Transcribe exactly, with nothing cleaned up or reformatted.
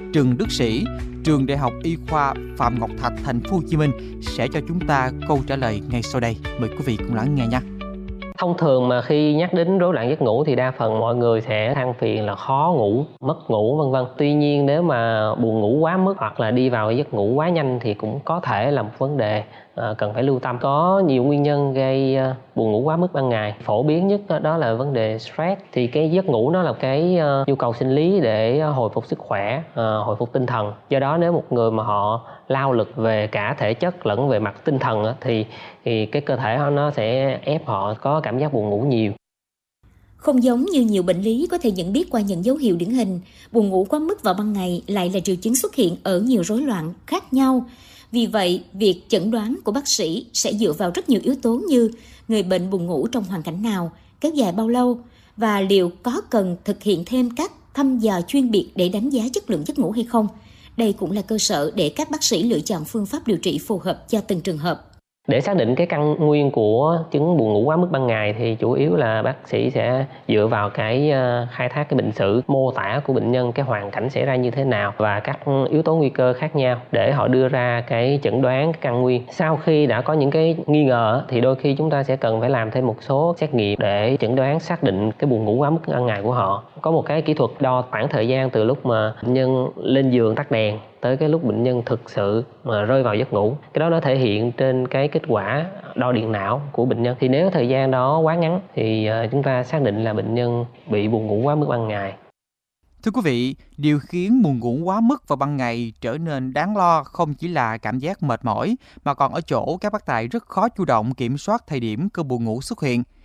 Trần Đức Sĩ, trường Đại học Y khoa Phạm Ngọc Thạch, thành phố Hồ Chí Minh sẽ cho chúng ta câu trả lời ngay sau đây. Mời quý vị cùng lắng nghe nha. Thông thường mà khi nhắc đến rối loạn giấc ngủ thì đa phần mọi người sẽ than phiền là khó ngủ, mất ngủ vân vân. Tuy nhiên nếu mà buồn ngủ quá mức hoặc là đi vào giấc ngủ quá nhanh thì cũng có thể là một vấn đề à, cần phải lưu tâm. Có nhiều nguyên nhân gây à, buồn ngủ quá mức ban ngày. Phổ biến nhất đó là vấn đề stress. Thì cái giấc ngủ nó là cái à, nhu cầu sinh lý để hồi phục sức khỏe, à, hồi phục tinh thần. Do đó nếu một người mà họ lao lực về cả thể chất lẫn về mặt tinh thần á, thì thì cái cơ thể họ nó sẽ ép họ có cảm giác buồn ngủ nhiều. Không giống như nhiều bệnh lý có thể nhận biết qua những dấu hiệu điển hình, buồn ngủ quá mức vào ban ngày lại là triệu chứng xuất hiện ở nhiều rối loạn khác nhau. Vì vậy, việc chẩn đoán của bác sĩ sẽ dựa vào rất nhiều yếu tố như người bệnh buồn ngủ trong hoàn cảnh nào, kéo dài bao lâu và liệu có cần thực hiện thêm các thăm dò chuyên biệt để đánh giá chất lượng giấc ngủ hay không. Đây cũng là cơ sở để các bác sĩ lựa chọn phương pháp điều trị phù hợp cho từng trường hợp. Để xác định cái căn nguyên của chứng buồn ngủ quá mức ban ngày thì chủ yếu là bác sĩ sẽ dựa vào cái khai thác cái bệnh sử, mô tả của bệnh nhân, cái hoàn cảnh xảy ra như thế nào và các yếu tố nguy cơ khác nhau để họ đưa ra cái chẩn đoán cái căn nguyên. Sau khi đã có những cái nghi ngờ thì đôi khi chúng ta sẽ cần phải làm thêm một số xét nghiệm để chẩn đoán xác định cái buồn ngủ quá mức ban ngày của họ. Có một cái kỹ thuật đo khoảng thời gian từ lúc mà bệnh nhân lên giường tắt đèn tới cái lúc bệnh nhân thực sự mà rơi vào giấc ngủ. Cái đó nó thể hiện trên cái kết quả đo điện não của bệnh nhân. Thì nếu thời gian đó quá ngắn thì chúng ta xác định là bệnh nhân bị buồn ngủ quá mức ban ngày. Thưa quý vị, điều khiến buồn ngủ quá mức vào ban ngày trở nên đáng lo không chỉ là cảm giác mệt mỏi mà còn ở chỗ các bác tài rất khó chủ động kiểm soát thời điểm cơn buồn ngủ xuất hiện.